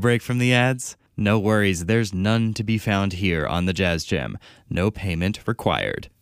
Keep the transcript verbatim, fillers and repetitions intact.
break from the ads? No worries, there's none to be found here on the Jazz Jam. No payment required.